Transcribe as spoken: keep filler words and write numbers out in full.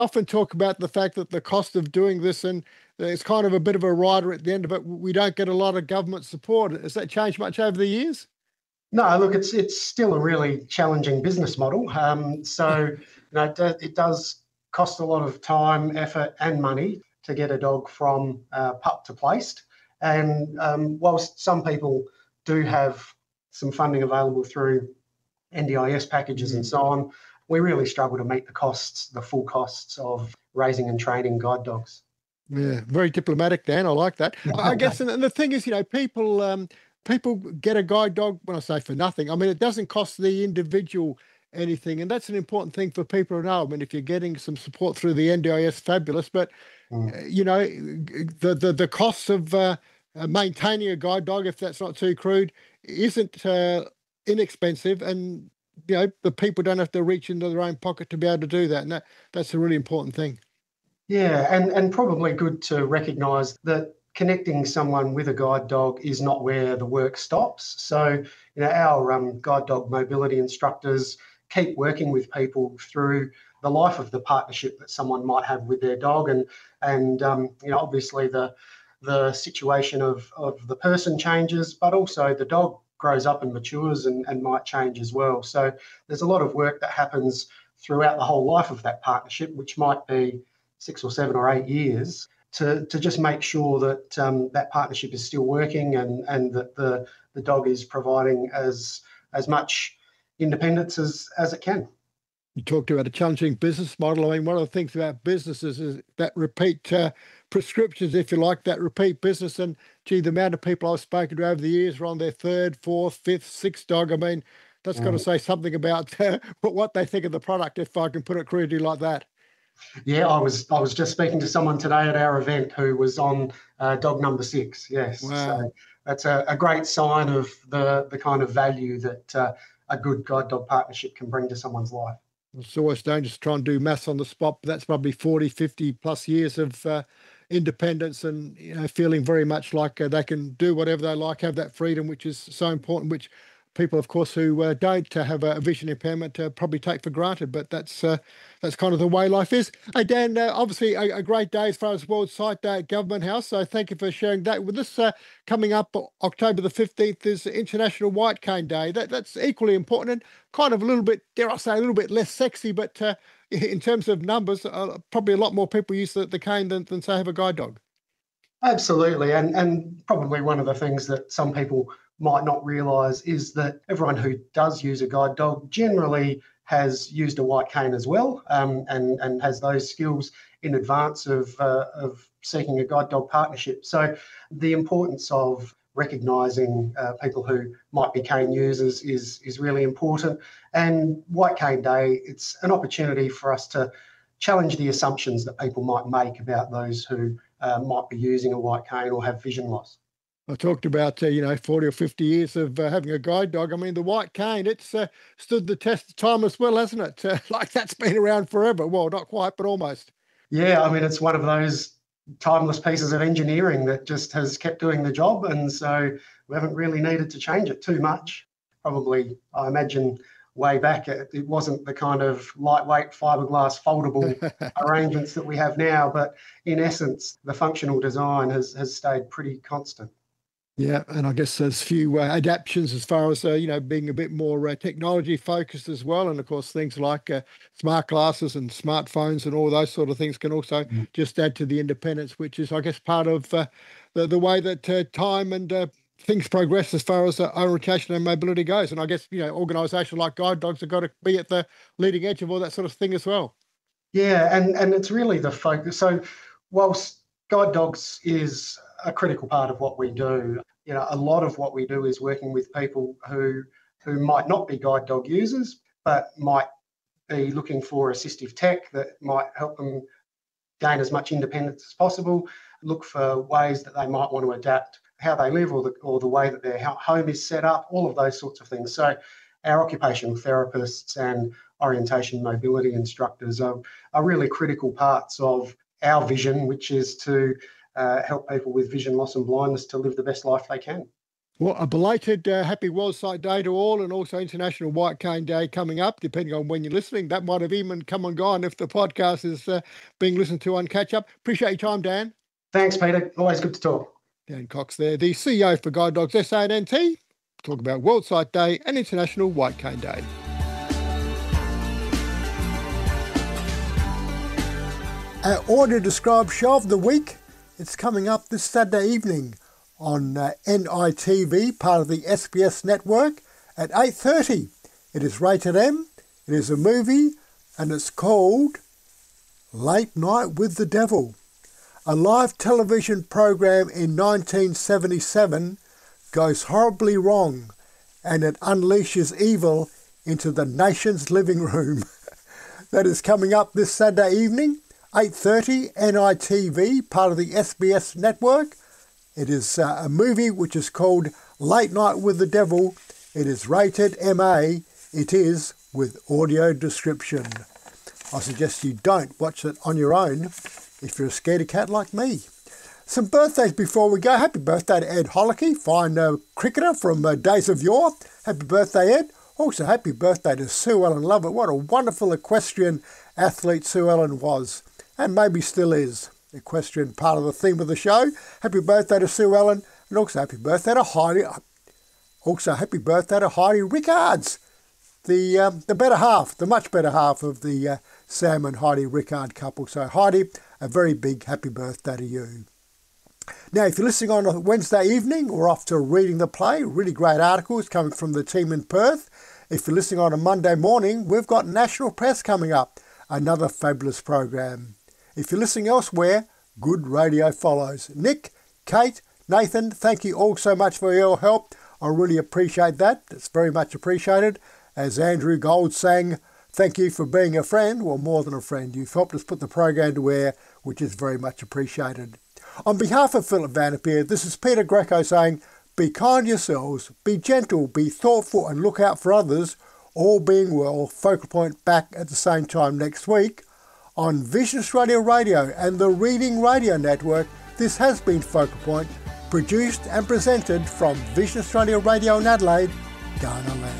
often talk about the fact that the cost of doing this, and it's kind of a bit of a rider at the end of it. We don't get a lot of government support. Has that changed much over the years? No, look, it's it's still a really challenging business model. Um, so you know, it, do- it does cost a lot of time, effort, and money to get a dog from uh, pup to placed. And um, whilst some people do have some funding available through N D I S packages and Mm. so on, we really struggle to meet the costs, the full costs of raising and training guide dogs. Yeah, very diplomatic, Dan. I like that. I I guess, and and the thing is, you know, people um, people get a guide dog. When I say for nothing, I mean it doesn't cost the individual anything, and that's an important thing for people to know. I mean, if you're getting some support through the N D I S, fabulous. But Mm. uh, you know, the the the costs of uh, uh, maintaining a guide dog, if that's not too crude, isn't uh, inexpensive, and you know, the people don't have to reach into their own pocket to be able to do that, and that that's a really important thing. Yeah, and, and probably good to recognise that connecting someone with a guide dog is not where the work stops. So, you know, our um, guide dog mobility instructors keep working with people through the life of the partnership that someone might have with their dog, and and um, you know, obviously the the situation of of the person changes, but also the dog grows up and matures and, and might change as well. So there's a lot of work that happens throughout the whole life of that partnership, which might be six or seven or eight years, to, to just make sure that um, that partnership is still working, and, and that the, the dog is providing as as much independence as, as it can. You talked about a challenging business model. I mean, one of the things about businesses is that repeat uh, prescriptions, if you like, that repeat business. And gee, the amount of people I've spoken to over the years are on their third, fourth, fifth, sixth dog. I mean, that's got to Mm. say something about uh, what they think of the product, if I can put it crudely like that. Yeah, I was I was just speaking to someone today at our event who was on uh, dog number six. Yes, Wow. so that's a, a great sign of the the kind of value that uh, a good guide dog partnership can bring to someone's life. It's always dangerous to try and do maths on the spot, but that's probably forty, fifty plus years of uh, independence, and you know, feeling very much like uh, they can do whatever they like, have that freedom, which is so important, which people, of course, who uh, don't uh, have a vision impairment uh, probably take for granted. But that's uh, that's kind of the way life is. Hey, Dan, uh, obviously a, a great day as far as World Sight Day at Government House. So thank you for sharing that with us. Uh, coming up October the fifteenth is International White Cane Day. That that's equally important and kind of a little bit, dare I say, a little bit less sexy, but uh, in terms of numbers, uh, probably a lot more people use the, the cane than, than say have a guide dog. Absolutely, and and probably one of the things that some people might not realise is that everyone who does use a guide dog generally has used a white cane as well, um, and and has those skills in advance of uh, of seeking a guide dog partnership. So the importance of recognising uh, people who might be cane users is is really important. And White Cane Day, it's an opportunity for us to challenge the assumptions that people might make about those who uh, might be using a white cane or have vision loss. I talked about, uh, you know, forty or fifty years of uh, having a guide dog. I mean, the white cane, it's uh, stood the test of time as well, hasn't it? Uh, like that's been around forever. Well, not quite, but almost. Yeah, I mean, it's one of those timeless pieces of engineering that just has kept doing the job. And so we haven't really needed to change it too much. Probably, I imagine, way back, it, it wasn't the kind of lightweight fiberglass foldable arrangements that we have now. But in essence, the functional design has, has stayed pretty constant. Yeah, and I guess there's few uh, adaptations as far as uh, you know, being a bit more uh, technology focused as well, and of course things like uh, smart glasses and smartphones and all those sort of things can also Mm. just add to the independence, which is, I guess, part of uh, the the way that uh, time and uh, things progress as far as uh, orientation and mobility goes. And I guess, you know, organisations like Guide Dogs have got to be at the leading edge of all that sort of thing as well. Yeah, and, and it's really the focus. So whilst guide dogs is a critical part of what we do, you know, a lot of what we do is working with people who who might not be guide dog users, but might be looking for assistive tech that might help them gain as much independence as possible, look for ways that they might want to adapt how they live, or the, or the way that their home is set up, all of those sorts of things. So our occupational therapists and orientation mobility instructors are, are really critical parts of our vision, which is to uh, help people with vision loss and blindness to live the best life they can. Well, a belated uh, happy World Sight Day to all, and also International White Cane Day coming up, depending on when you're listening. That might have even come and gone if the podcast is uh, being listened to on Catch Up. Appreciate your time, Dan. Thanks, Peter. Always good to talk. Dan Cox there, the C E O for Guide Dogs S A and N T. Talk about World Sight Day and International White Cane Day. Our audio-described show of the week, it's coming up this Saturday evening on uh, N I T V, part of the S B S network, at eight thirty. It is rated M, it is a movie, and it's called Late Night with the Devil. A live television program in nineteen seventy-seven goes horribly wrong, and it unleashes evil into the nation's living room. That is coming up this Saturday evening, eight thirty, N I T V, part of the S B S network. It is uh, a movie which is called Late Night with the Devil. It is rated M A. It is with audio description. I suggest you don't watch it on your own if you're a scaredy cat like me. Some birthdays before we go. Happy birthday to Ed Holicky, fine uh, cricketer from uh, days of yore. Happy birthday, Ed. Also, happy birthday to Sue Ellen Lovett. What a wonderful equestrian athlete Sue Ellen was, and maybe still is. Equestrian part of the theme of the show. Happy birthday to Sue Ellen, and also happy birthday to Heidi. Also, happy birthday to Heidi Rickards, the um, the better half, the much better half of the uh, Sam and Heidi Rickard couple. So, Heidi, a very big happy birthday to you. Now, if you're listening on a Wednesday evening, we're off to Reading the Play. Really great articles coming from the team in Perth. If you're listening on a Monday morning, we've got National Press coming up. Another fabulous program. If you're listening elsewhere, good radio follows. Nick, Kate, Nathan, thank you all so much for your help. I really appreciate that. It's very much appreciated. As Andrew Gold sang, thank you for being a friend, well, more than a friend. You've helped us put the program to air, which is very much appreciated. On behalf of Philip Vanderpeer, this is Peter Greco saying, be kind yourselves, be gentle, be thoughtful and look out for others. All being well, Focal Point back at the same time next week. On Vision Australia Radio and the Reading Radio Network, this has been Focal Point, produced and presented from Vision Australia Radio in Adelaide, Ghana Land.